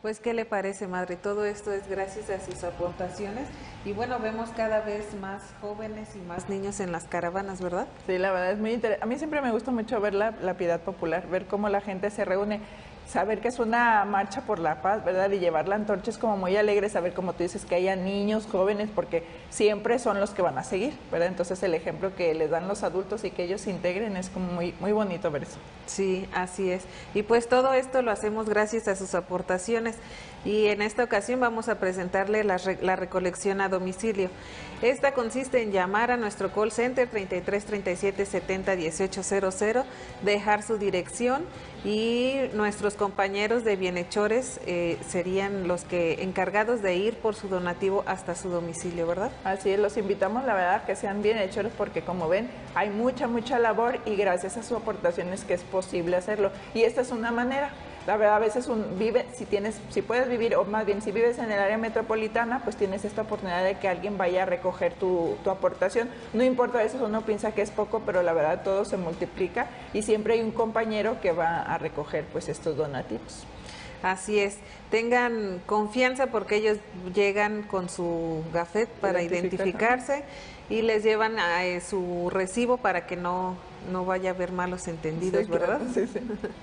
Pues, ¿qué le parece, madre? Todo esto es gracias a sus aportaciones y bueno, vemos cada vez más jóvenes y más niños en las caravanas, ¿verdad? Sí, la verdad es muy interesante. A mí siempre me gusta mucho ver la piedad popular, ver cómo la gente se reúne, saber que es una marcha por la paz, ¿verdad? Y llevar la antorcha es como muy alegre, saber, como tú dices, que haya niños, jóvenes, porque siempre son los que van a seguir, ¿verdad? Entonces el ejemplo que les dan los adultos y que ellos se integren es como muy, muy bonito ver eso. Sí, así es. Y pues todo esto lo hacemos gracias a sus aportaciones y en esta ocasión vamos a presentarle la recolección a domicilio. Esta consiste en llamar a nuestro call center 33 37 70 18 00, dejar su dirección y nuestros compañeros de bienhechores serían los que encargados de ir por su donativo hasta su domicilio, ¿verdad? Así es, los invitamos, la verdad, que sean bienhechores porque, como ven, hay mucha labor y gracias a sus aportaciones que es posible hacerlo. Y esta es una manera. La verdad, a veces si puedes vivir, o más bien si vives en el área metropolitana, pues tienes esta oportunidad de que alguien vaya a recoger tu aportación. No importa, a veces uno piensa que es poco, pero la verdad todo se multiplica y siempre hay un compañero que va a recoger pues estos donativos. Así es, tengan confianza porque ellos llegan con su gafet para identificarse y les llevan su recibo para que no vaya a haber malos entendidos, Sí, ¿verdad? claro, sí, sí.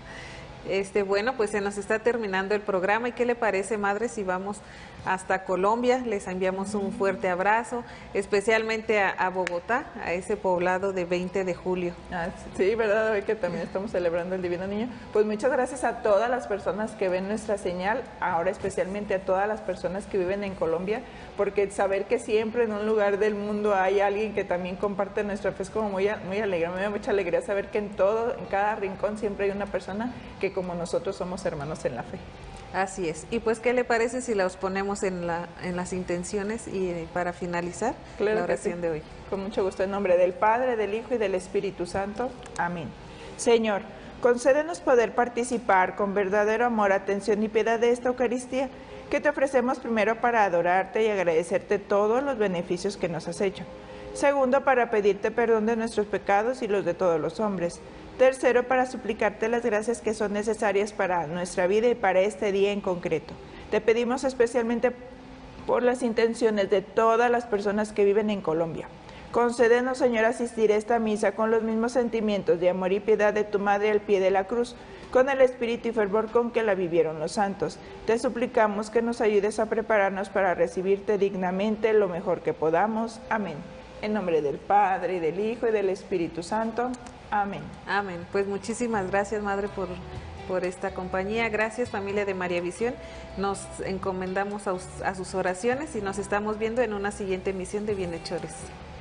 Bueno, pues se nos está terminando el programa. ¿Y qué le parece, madre, si vamos hasta Colombia? Les enviamos un fuerte abrazo, especialmente a Bogotá, a ese poblado de 20 de julio. Sí, verdad, hoy que también estamos celebrando el Divino Niño. Pues muchas gracias a todas las personas que ven nuestra señal, ahora especialmente a todas las personas que viven en Colombia, porque saber que siempre en un lugar del mundo hay alguien que también comparte nuestra fe es como muy alegre. Me da mucha alegría saber que en cada rincón siempre hay una persona que como nosotros somos hermanos en la fe. Así es. Y pues, ¿qué le parece si los ponemos en las intenciones y para finalizar la oración de hoy? Con mucho gusto, en nombre del Padre, del Hijo y del Espíritu Santo. Amén. Señor, concédenos poder participar con verdadero amor, atención y piedad de esta Eucaristía, que te ofrecemos primero para adorarte y agradecerte todos los beneficios que nos has hecho. Segundo, para pedirte perdón de nuestros pecados y los de todos los hombres. Tercero, para suplicarte las gracias que son necesarias para nuestra vida y para este día en concreto. Te pedimos especialmente por las intenciones de todas las personas que viven en Colombia. Concédenos, Señor, asistir a esta misa con los mismos sentimientos de amor y piedad de tu Madre al pie de la cruz, con el espíritu y fervor con que la vivieron los santos. Te suplicamos que nos ayudes a prepararnos para recibirte dignamente lo mejor que podamos. Amén. En nombre del Padre, y del Hijo, y del Espíritu Santo. Amén. Amén. Pues muchísimas gracias, madre, por esta compañía. Gracias, familia de María Visión. Nos encomendamos a sus oraciones y nos estamos viendo en una siguiente emisión de Bienhechores.